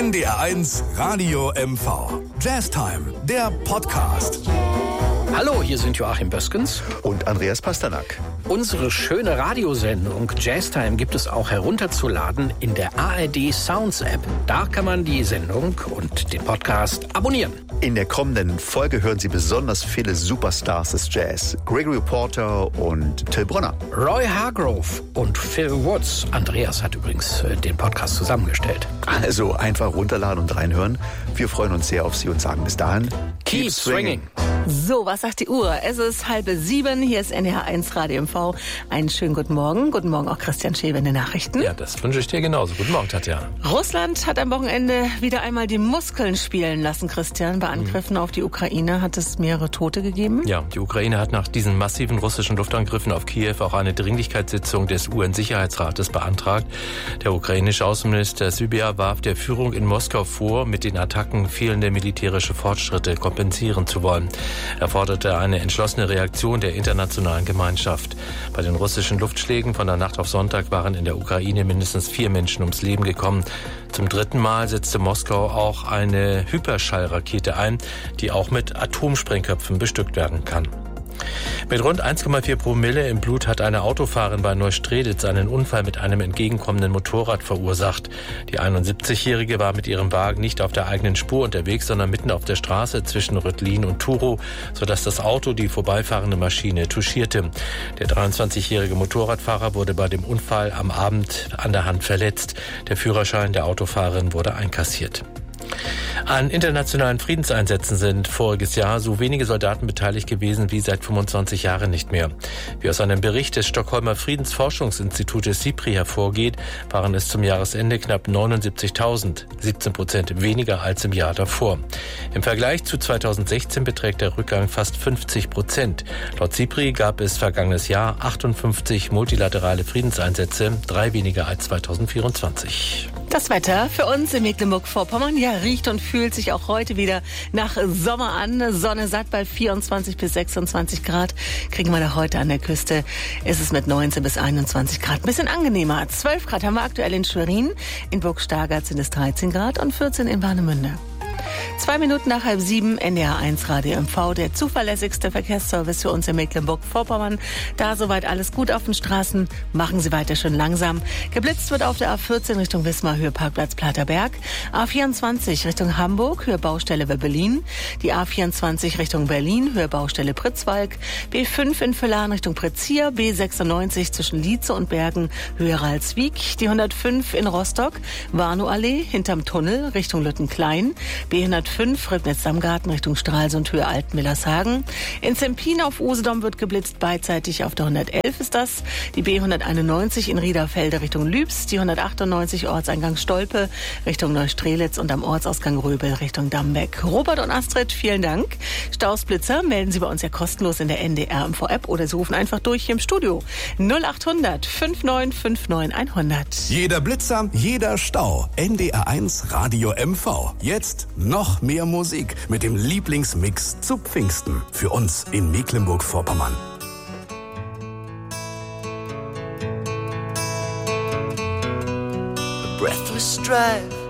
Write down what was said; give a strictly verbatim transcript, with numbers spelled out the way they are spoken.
N D R eins Radio M V. Jazztime, der Podcast. Hallo, hier sind Joachim Böskens und Andreas Pasternak. Unsere schöne Radiosendung Jazztime gibt es auch herunterzuladen in der A R D Sounds App. Da kann man die Sendung und den Podcast abonnieren. In der kommenden Folge hören Sie besonders viele Superstars des Jazz. Gregory Porter und Till Brönner. Roy Hargrove und Phil Woods. Andreas hat übrigens den Podcast zusammengestellt. Also einfach runterladen und reinhören. Wir freuen uns sehr auf Sie und sagen bis dahin: Keep, Keep swinging. So, was sagt die Uhr? Es ist halb sieben, hier ist N D R eins Radio M V. Einen schönen guten Morgen. Guten Morgen auch Christian Schewe in den Nachrichten. Ja, das wünsche ich dir genauso. Guten Morgen, Tatjana. Russland hat am Wochenende wieder einmal die Muskeln spielen lassen, Christian. Bei Angriffen mhm. auf die Ukraine hat es mehrere Tote gegeben. Ja, die Ukraine hat nach diesen massiven russischen Luftangriffen auf Kiew auch eine Dringlichkeitssitzung des U N-Sicherheitsrates beantragt. Der ukrainische Außenminister Sybiha warf der Führung in Moskau vor, mit den Attacken fehlende militärische Fortschritte kompensieren zu wollen. Er forderte eine entschlossene Reaktion der internationalen Gemeinschaft. Bei den russischen Luftschlägen von der Nacht auf Sonntag waren in der Ukraine mindestens vier Menschen ums Leben gekommen. Zum dritten Mal setzte Moskau auch eine Hyperschallrakete ein, die auch mit Atomsprengköpfen bestückt werden kann. Mit rund eins Komma vier Promille im Blut hat eine Autofahrerin bei Neustrelitz einen Unfall mit einem entgegenkommenden Motorrad verursacht. Die einundsiebzigjährige war mit ihrem Wagen nicht auf der eigenen Spur unterwegs, sondern mitten auf der Straße zwischen Röttlin und Turow, sodass das Auto die vorbeifahrende Maschine touchierte. Der dreiundzwanzigjährige Motorradfahrer wurde bei dem Unfall am Abend an der Hand verletzt. Der Führerschein der Autofahrerin wurde einkassiert. An internationalen Friedenseinsätzen sind voriges Jahr so wenige Soldaten beteiligt gewesen wie seit fünfundzwanzig Jahren nicht mehr. Wie aus einem Bericht des Stockholmer Friedensforschungsinstitutes SIPRI hervorgeht, waren es zum Jahresende knapp neunundsiebzigtausend, siebzehn Prozent weniger als im Jahr davor. Im Vergleich zu zweitausendsechzehn beträgt der Rückgang fast fünfzig Prozent. Laut SIPRI gab es vergangenes Jahr achtundfünfzig multilaterale Friedenseinsätze, drei weniger als zweitausendvierundzwanzig. Das Wetter für uns in Mecklenburg-Vorpommern, ja, riecht und fühlt sich auch heute wieder nach Sommer an. Sonne satt bei vierundzwanzig bis sechsundzwanzig Grad. Kriegen wir da heute an der Küste. Ist es mit neunzehn bis einundzwanzig Grad. Ein bisschen angenehmer. zwölf Grad haben wir aktuell in Schwerin. In Burg Stargard sind es dreizehn Grad und vierzehn in Warnemünde. Zwei Minuten nach halb sieben, N D R eins Radio M V, der zuverlässigste Verkehrsservice für uns in Mecklenburg-Vorpommern. Da soweit alles gut auf den Straßen. Machen Sie weiter schön langsam. Geblitzt wird auf der A vierzehn Richtung Wismar, Höhe Parkplatz Platerberg. A vierundzwanzig Richtung Hamburg, Höhe Baustelle Berlin. Die A vierundzwanzig Richtung Berlin, Höhe Baustelle Pritzwalk. B fünf in Villaren Richtung Pritzia. B sechsundneunzig zwischen Lietze und Bergen, Höhe Ralswiek. Die hundertfünf in Rostock, Warnow-Allee, hinterm Tunnel Richtung Lüttenklein. B hundertfünf Ribnitz-Samgarten Richtung Stralsund, Höhe Altmillershagen. In Zempin auf Usedom wird geblitzt, beidseitig auf der hundertelf ist das. Die B hunderteinundneunzig in Riederfelde Richtung Lübs, die hundertachtundneunzig Ortseingang Stolpe Richtung Neustrelitz und am Ortsausgang Röbel Richtung Dambeck. Robert und Astrid, vielen Dank. Stausblitzer melden Sie bei uns ja kostenlos in der N D R M V-App oder Sie rufen einfach durch hier im Studio. null achthundert fünfundneunzig neunundfünfzig hundert. Jeder Blitzer, jeder Stau. N D R eins Radio M V. Jetzt noch mehr Musik mit dem Lieblingsmix zu Pfingsten für uns in Mecklenburg-Vorpommern. A breathless drive